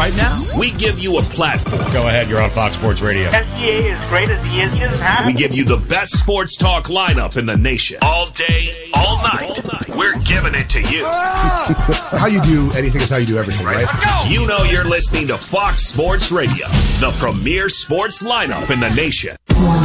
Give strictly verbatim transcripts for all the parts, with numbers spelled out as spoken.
right now. We give you a platform. Go ahead, you're on Fox Sports Radio. S G A is great as he is. Just have We give you the best sports talk lineup in the nation. All day, all night. We're giving it to you. How you do anything is how you do everything, right? Let's go. You know you're listening to Fox Sports Radio, the premier sports lineup in the nation.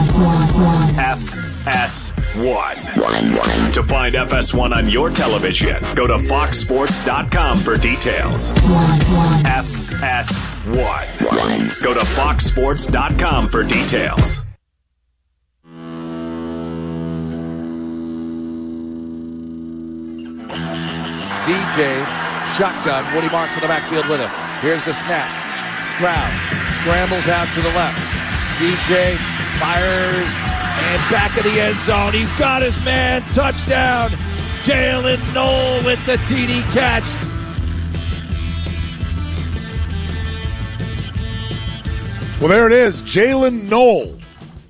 F S one. To find F S one on your television, go to fox sports dot com for details. F S one. Go to fox sports dot com for details. C J, shotgun. Woody Marks in the backfield with him. Here's the snap. Stroud scrambles out to the left. C J fires and back of the end zone. He's got his man. Touchdown. Jalen Knoll with the T D catch. Well, there it is. Jalen Knoll.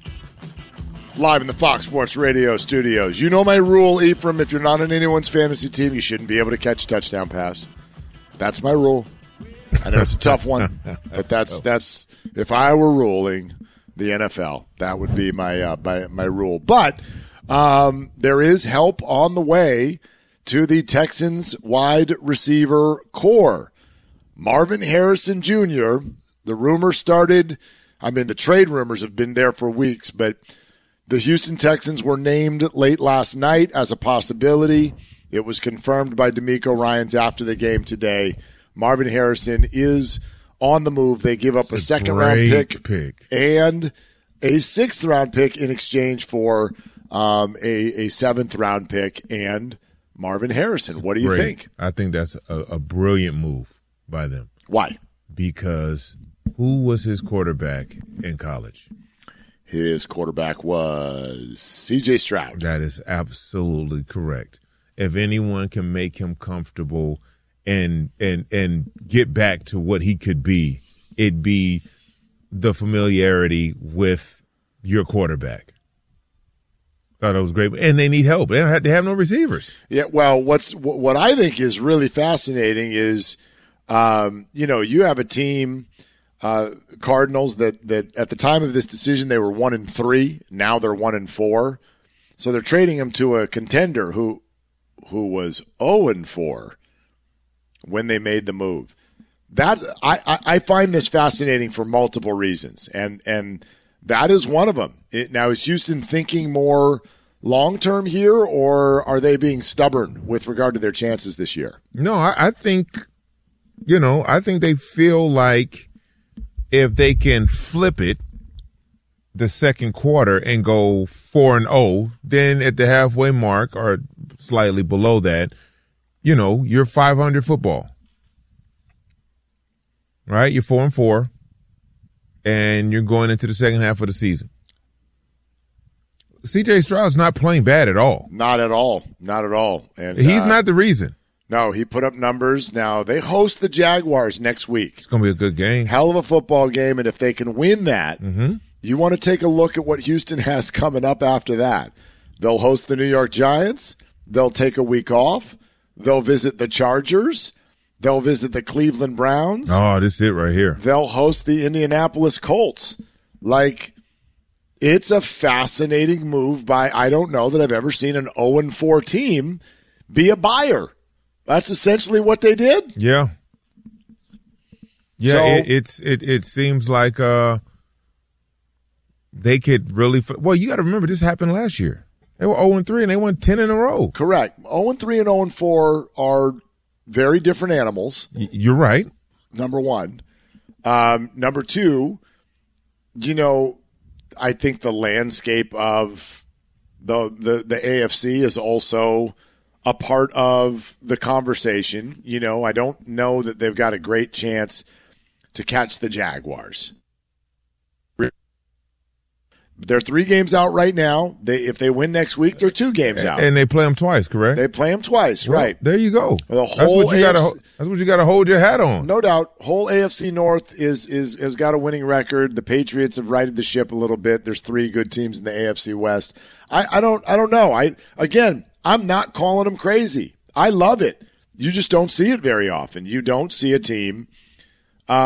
Live in the Fox Sports Radio studios. You know my rule, Ephraim. If you're not on anyone's fantasy team, you shouldn't be able to catch a touchdown pass. That's my rule. I know it's a tough one, but that's that's if I were ruling the N F L, that would be my uh, my, my rule. But um, there is help on the way to the Texans wide receiver core. Marvin Harrison Junior, the rumor started, I mean, the trade rumors have been there for weeks, but the Houston Texans were named late last night as a possibility. It was confirmed by DeMeco Ryans after the game today. Marvin Harrison is on the move. They give up it's a second a round pick, pick and a sixth round pick in exchange for um, a, a seventh round pick and Marvin Harrison. What do you Great. think? I think that's a, a brilliant move by them. Why? Because who was his quarterback in college? His quarterback was C J Stroud. That is absolutely correct. If anyone can make him comfortable and and and get back to what he could be, it'd be the familiarity with your quarterback. Thought it was great. And they need help. They don't have, they have no receivers. Yeah, well, what's what I think is really fascinating is, um, you know, you have a team, uh, Cardinals, that, that at the time of this decision they were one and three. Now they're one and four. So they're trading him to a contender who who was zero and four when they made the move. That I, I, I find this fascinating for multiple reasons, and and that is one of them. It, now, is Houston thinking more long term here, or are they being stubborn with regard to their chances this year? No, I, I think, you know, I think they feel like if they can flip it the second quarter and go four and oh, then at the halfway mark or slightly below that, you know, you're five hundred football, right? You're four and four, and you're going into the second half of the season. C J Stroud's not playing bad at all. Not at all. Not at all. And he's uh, not the reason. No, he put up numbers. Now, they host the Jaguars next week. It's going to be a good game. Hell of a football game, and if they can win that, mm-hmm. you want to take a look at what Houston has coming up after that. They'll host the New York Giants. They'll take a week off. They'll visit the Chargers. They'll visit the Cleveland Browns. Oh, this is it right here. They'll host the Indianapolis Colts. Like, it's a fascinating move by, I don't know that I've ever seen an oh and four team be a buyer. That's essentially what they did. Yeah. Yeah, so, it, it's it it seems like uh, they could really – well, you got to remember this happened last year. They were oh and three and they won ten in a row. Correct. oh and three and oh and four are very different animals. Y- you're right. Number one. Um, number two, you know, I think the landscape of the, the the A F C is also a part of the conversation. You know, I don't know that they've got a great chance to catch the Jaguars. They're three games out right now. They if they win next week, they're two games out. And they play them twice, correct? They play them twice, well, right? There you go. The that's whole what you got A F C to. That's what you got to hold your hat on. No doubt. Whole A F C North is is has got a winning record. The Patriots have righted the ship a little bit. There's three good teams in the A F C West. I, I don't I don't know. I again, I'm not calling them crazy. I love it. You just don't see it very often. You don't see a team